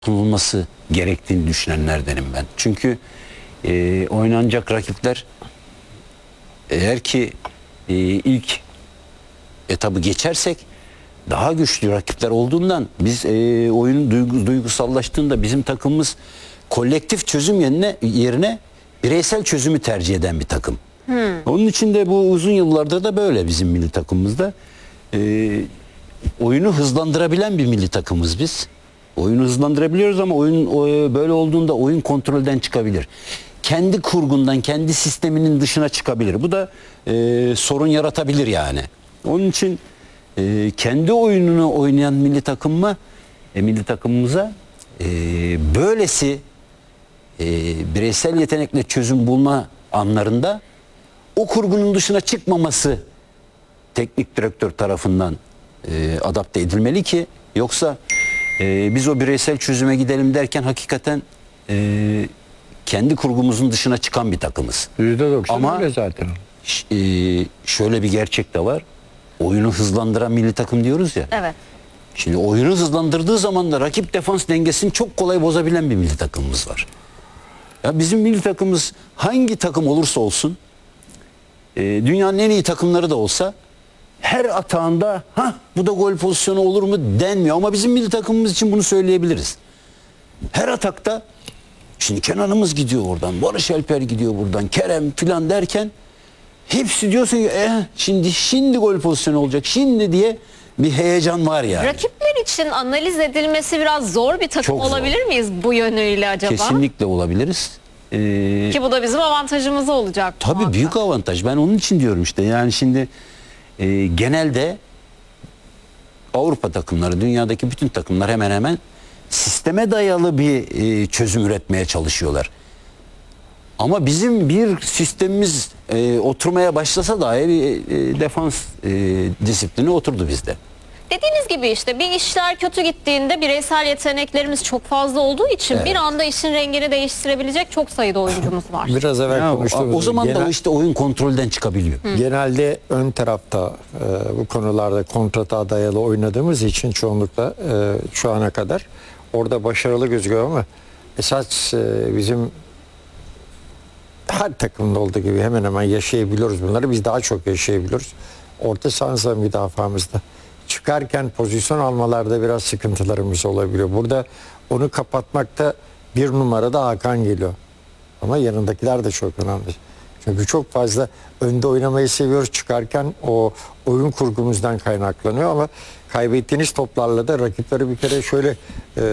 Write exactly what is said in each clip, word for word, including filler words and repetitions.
tutulması gerektiğini düşünenlerdenim ben. Çünkü e, oynanacak rakipler eğer ki e, ilk etabı geçersek daha güçlü rakipler olduğundan biz e, oyun duygu, duygusallaştığında bizim takımımız kolektif çözüm yerine, yerine bireysel çözümü tercih eden bir takım. Hmm. Onun için de bu uzun yıllardır da böyle bizim milli takımımızda. E, oyunu hızlandırabilen bir milli takımız biz. Oyunu hızlandırabiliyoruz ama oyun böyle olduğunda oyun kontrolden çıkabilir. Kendi kurgundan, kendi sisteminin dışına çıkabilir. Bu da e, sorun yaratabilir yani. Onun için e, kendi oyununu oynayan milli takımıma, e, milli takımımıza e, böylesi e, bireysel yetenekle çözüm bulma anlarında o kurgunun dışına çıkmaması teknik direktör tarafından e, adapte edilmeli ki yoksa Ee, biz o bireysel çözüme gidelim derken hakikaten e, kendi kurgumuzun dışına çıkan bir takımız. yüzde doksan Ama öyle zaten. E, şöyle bir gerçek de var. Oyunu hızlandıran milli takım diyoruz ya. Evet. Şimdi oyunu hızlandırdığı zaman da rakip defans dengesini çok kolay bozabilen bir milli takımımız var. Ya bizim milli takımımız hangi takım olursa olsun, e, dünyanın en iyi takımları da olsa her atağında ha bu da gol pozisyonu olur mu denmiyor ama bizim milli takımımız için bunu söyleyebiliriz. Her atakta şimdi Kenan'ımız gidiyor oradan, Barış Alper gidiyor buradan, Kerem filan derken hepsi diyorsun ki eh, şimdi şimdi gol pozisyonu olacak şimdi diye bir heyecan var yani. Rakipler için analiz edilmesi biraz zor bir takım Çok zor. olabilir miyiz bu yönüyle acaba? Kesinlikle olabiliriz. Ee, Ki bu da bizim avantajımız olacak. Tabii muhakkak. büyük avantaj. Ben onun için diyorum işte yani şimdi e, genelde Avrupa takımları, dünyadaki bütün takımlar hemen hemen sisteme dayalı bir e, çözüm üretmeye çalışıyorlar. Ama bizim bir sistemimiz e, oturmaya başlasa dahi bir e, defans e, disiplini oturdu bizde. Dediğiniz gibi işte bir işler kötü gittiğinde bireysel yeteneklerimiz çok fazla olduğu için Evet. bir anda işin rengini değiştirebilecek çok sayıda oyuncumuz var. Biraz evvel Ya, konuştuğumuz o zaman genel, da işte oyun kontrolden çıkabiliyor. genelde ön tarafta e, bu konularda kontrata dayalı oynadığımız için çoğunlukla e, şu ana kadar orada başarılı gözüküyor ama esas e, bizim her takımda olduğu gibi hemen hemen yaşayabiliyoruz bunları. Biz daha çok yaşayabiliyoruz. Orta saha müdafamızda çıkarken pozisyon almalarda biraz sıkıntılarımız olabiliyor. Burada onu kapatmakta bir numarada Hakan geliyor. Ama yanındakiler de çok önemli. Çünkü çok fazla önde oynamayı seviyoruz. Çıkarken o oyun kurgumuzdan kaynaklanıyor ama kaybettiğiniz toplarla da rakipleri bir kere şöyle e,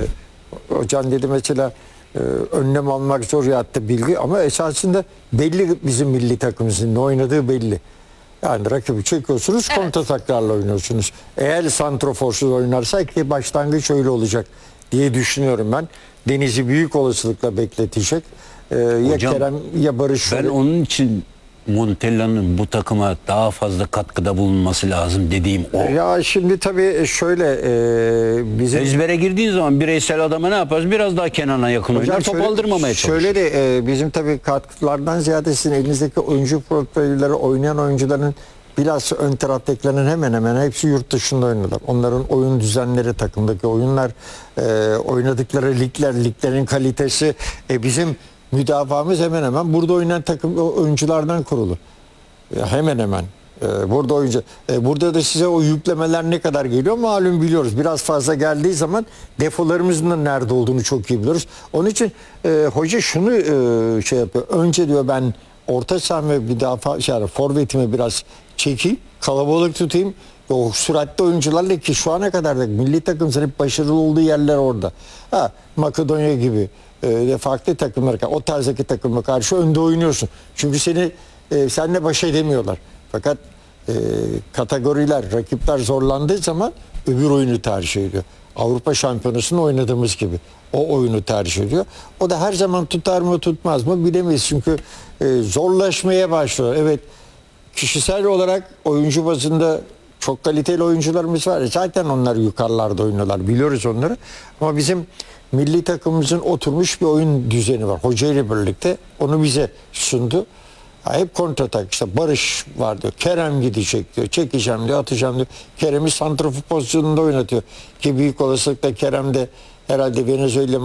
hocam dedi mesela e, önlem almak zor ya da bilgi ama esasında belli bizim milli takımımızın ne oynadığı belli. Yani rakibi çekiyorsunuz, Evet. kontrataklarla oynuyorsunuz. Eğer santroforsuz oynarsak ki başlangıç öyle olacak diye düşünüyorum ben. Deniz'i büyük olasılıkla bekletecek. Ee, ya Hocam, Kerem ya Barış. Ben onun için Montella'nın bu takıma daha fazla katkıda bulunması lazım dediğim o. Ya şimdi tabii şöyle e, bizim... Ezbere girdiğin zaman bireysel adama ne yaparız? Biraz daha Kenan'a yakın Hocam oynar, top şöyle- aldırmamaya çalışır. Şöyle de e, bizim tabii katkılardan ziyade sizin elinizdeki oyuncu profilleri oynayan oyuncuların bilhassa ön taraftakilerin hemen hemen hepsi yurt dışında oynadılar. Onların oyun düzenleri, takımdaki oyunlar, e, oynadıkları ligler, liglerin kalitesi e, bizim müdafamız hemen hemen burada oynayan takım oyunculardan kurulu. E, hemen hemen. Ee, burada oyuncu e, burada da size o yüklemeler ne kadar geliyor malum biliyoruz. Biraz fazla geldiği zaman defolarımızın da nerede olduğunu çok iyi biliyoruz. Onun için e, hoca şunu e, şey yapıyor. Önce diyor ben orta saha ve bir daha yani forvetimi biraz çekeyim, kalabalık tutayım. O süratli oyuncularla ki şu ana kadar da milli takımın hep başarılı olduğu yerler orada. Ha, Makedonya gibi e, farklı takımlar, o tarzdaki takımla karşı önde oynuyorsun. Çünkü seni e, seninle baş edemiyorlar. Fakat e, kategoriler, rakipler zorlandığı zaman öbür oyunu tercih ediyor. Avrupa Şampiyonası'nda oynadığımız gibi o oyunu tercih ediyor. O da her zaman tutar mı tutmaz mı bilemeyiz. Çünkü e, zorlaşmaya başlıyor. Evet, kişisel olarak oyuncu bazında çok kaliteli oyuncularımız var. Zaten onlar yukarılarda oynuyorlar. Biliyoruz onları. Ama bizim milli takımımızın oturmuş bir oyun düzeni var. Hoca ile birlikte onu bize sundu. Hep kontratak işte Barış var diyor. Kerem gidecek diyor. Çekeceğim diyor, atacağım diyor. Kerem'i santrafor pozisyonunda oynatıyor. Ki büyük olasılıkla Kerem de herhalde Venezuela